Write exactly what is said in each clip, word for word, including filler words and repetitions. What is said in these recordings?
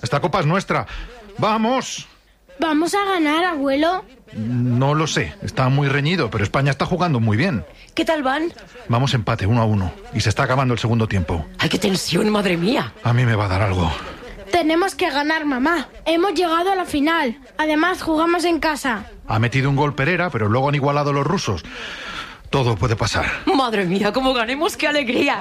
Esta copa es nuestra. ¡Vamos! ¿Vamos a ganar, abuelo? No lo sé. Está muy reñido, pero España está jugando muy bien. ¿Qué tal van? Vamos empate, uno a uno. Y se está acabando el segundo tiempo. ¡Ay, qué tensión, madre mía! A mí me va a dar algo. Tenemos que ganar, mamá. Hemos llegado a la final. Además, jugamos en casa. Ha metido un gol Pereira, pero luego han igualado los rusos. Todo puede pasar. ¡Madre mía, cómo ganemos! ¡Qué alegría!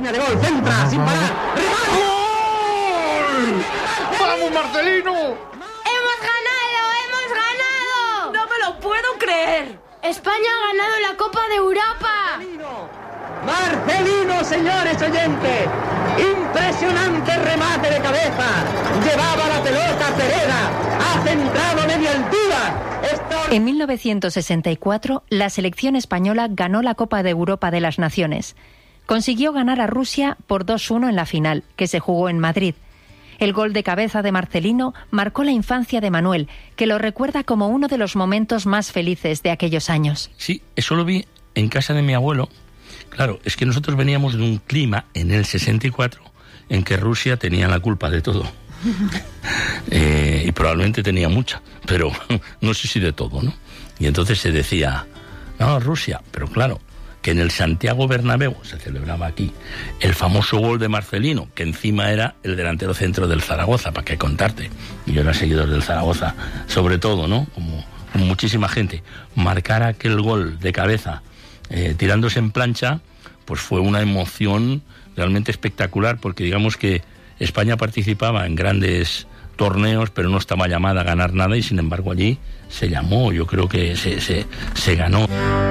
¡Vamos, Marcelino! ¡Hemos ganado! ¡Hemos ganado! ¡No me lo puedo creer! ¡España ha ganado la Copa de Europa! Marcelino, señores oyentes. Impresionante remate de cabeza. Llevaba la pelota Pereira. Ha centrado a media altura. Esto... En mil novecientos sesenta y cuatro, la selección española ganó la Copa de Europa de las Naciones. Consiguió ganar a Rusia por dos uno en la final, que se jugó en Madrid. El gol de cabeza de Marcelino marcó la infancia de Manuel, que lo recuerda como uno de los momentos más felices de aquellos años. Sí, eso lo vi en casa de mi abuelo. Claro, es que nosotros veníamos de un clima en el sesenta y cuatro en que Rusia tenía la culpa de todo. eh, y probablemente tenía mucha, pero no sé si de todo, ¿no? Y entonces se decía, no, Rusia, pero claro, que en el Santiago Bernabéu se celebraba aquí el famoso gol de Marcelino, que encima era el delantero centro del Zaragoza, para qué contarte. Y yo era seguidor del Zaragoza, sobre todo, ¿no? Como, como muchísima gente. Marcar aquel gol de cabeza eh, tirándose en plancha, pues fue una emoción realmente espectacular, porque digamos que España participaba en grandes torneos, pero no estaba llamada a ganar nada, y sin embargo allí se llamó, yo creo que se, se, se ganó.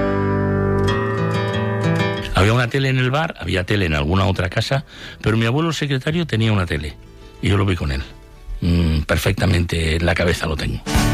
Había una tele en el bar, había tele en alguna otra casa, pero mi abuelo secretario tenía una tele, y yo lo vi con él. Mm, perfectamente en la cabeza lo tengo.